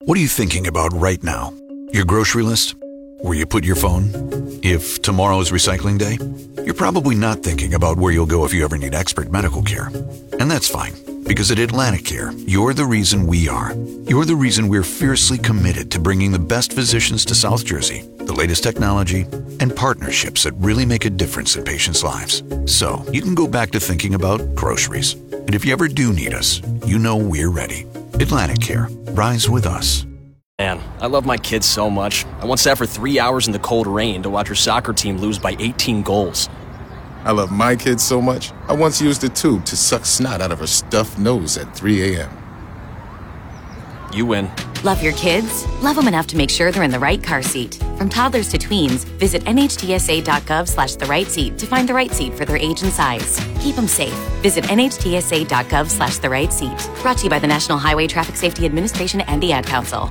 What are you thinking about right now? Your grocery list? Where you put your phone? If tomorrow is recycling day? You're probably not thinking about where you'll go if you ever need expert medical care. And that's fine, because at Atlantic Care, you're the reason we are. You're the reason we're fiercely committed to bringing the best physicians to South Jersey, the latest technology, and partnerships that really make a difference in patients' lives. So you can go back to thinking about groceries. And if you ever do need us, you know we're ready. Atlantic Care. Rise with us. Man, I love my kids so much. I once sat for 3 hours in the cold rain to watch her soccer team lose by 18 goals. I love my kids so much, I once used a tube to suck snot out of her stuffed nose at 3 a.m. You win. Love your kids? Love them enough to make sure they're in the right car seat. From toddlers to tweens, visit NHTSA.gov/the right seat to find the right seat for their age and size. Keep them safe. Visit NHTSA.gov/the right seat. Brought to you by the National Highway Traffic Safety Administration and the Ad Council.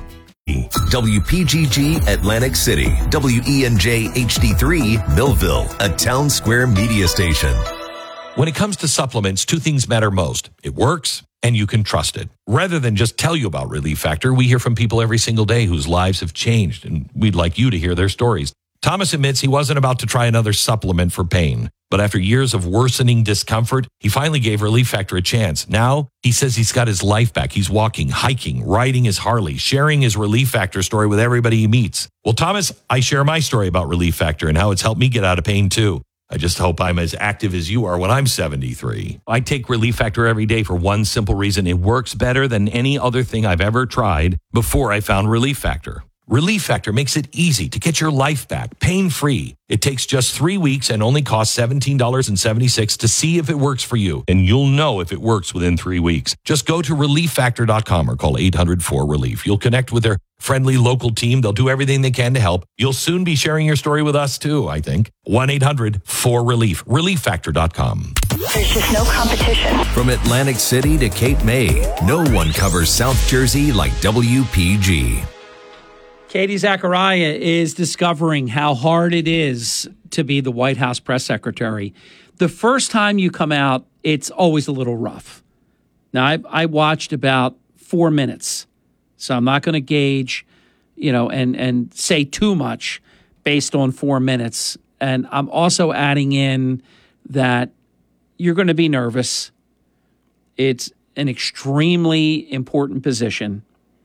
WPGG Atlantic City, WENJ HD3 Millville, a Town Square media station. When it comes to supplements, two things matter most. It works and you can trust it. Rather than just tell you about Relief Factor, we hear from people every single day whose lives have changed, and we'd like you to hear their stories. Thomas admits he wasn't about to try another supplement for pain, but after years of worsening discomfort, he finally gave Relief Factor a chance. Now, he says he's got his life back. He's walking, hiking, riding his Harley, sharing his Relief Factor story with everybody he meets. Well, Thomas, I share my story about Relief Factor and how it's helped me get out of pain, too. I just hope I'm as active as you are when I'm 73. I take Relief Factor every day for one simple reason. It works better than any other thing I've ever tried before I found Relief Factor. Relief Factor makes it easy to get your life back, pain-free. It takes just 3 weeks and only costs $17.76 to see if it works for you. And you'll know if it works within 3 weeks. Just go to ReliefFactor.com or call 800-4RELIEF. You'll connect with their friendly local team. They'll do everything they can to help. You'll soon be sharing your story with us too, I think. 1-800-4RELIEF. ReliefFactor.com. There's just no competition. From Atlantic City to Cape May, no one covers South Jersey like WPG. Katie Zachariah is discovering how hard it is to be the White House press secretary. The first time you come out, it's always a little rough. Now, I watched about 4 minutes, so I'm not going to gauge, and say too much based on 4 minutes. And I'm also adding in that you're going to be nervous. It's an extremely important position.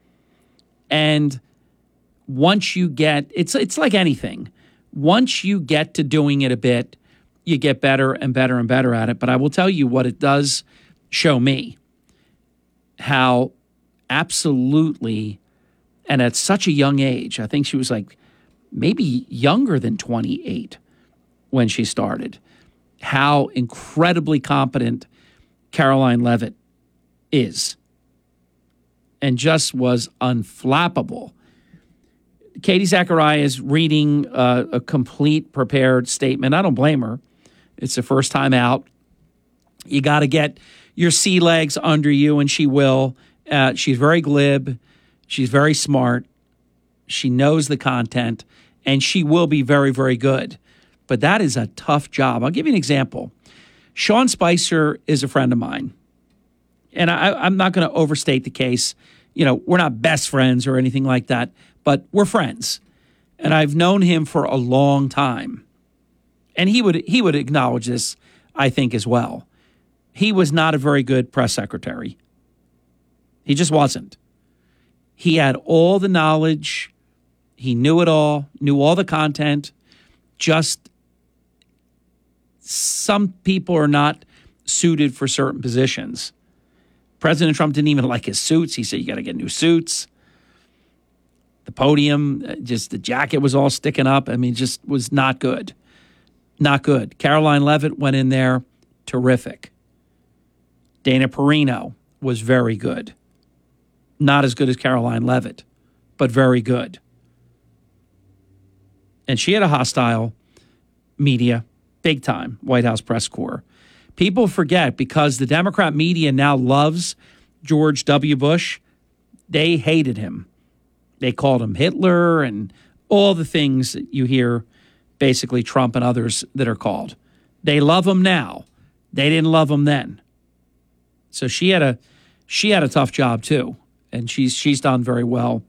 And once you get, it's like anything. Once you get to doing it a bit, you get better and better and better at it. But I will tell you what it does show me, how absolutely, and at such a young age, I think she was like maybe younger than 28 when she started, how incredibly competent Caroline Leavitt is and just was unflappable. Katie Zachariah is reading a complete prepared statement. I don't blame her. It's the first time out. You got to get your sea legs under you, and she will. She's very glib. She's very smart. She knows the content, and she will be very, very good. But that is a tough job. I'll give you an example. Sean Spicer is a friend of mine, and I'm not going to overstate the case. We're not best friends or anything like that, but we're friends. And I've known him for a long time. And he would acknowledge this, I think, as well. He was not a very good press secretary. He just wasn't. He had all the knowledge. He knew it all, knew all the content. Just some people are not suited for certain positions. President Trump didn't even like his suits. He said, you got to get new suits. The podium, just the jacket was all sticking up. I mean, just was not good. Not good. Caroline Leavitt went in there, terrific. Dana Perino was very good. Not as good as Caroline Leavitt, but very good. And she had a hostile media, big time, White House press corps. People forget because the Democrat media now loves George W. Bush, they hated him. They called him Hitler and all the things that you hear basically Trump and others that are called. They love him now. They didn't love him then. So she had a tough job too, and she's done very well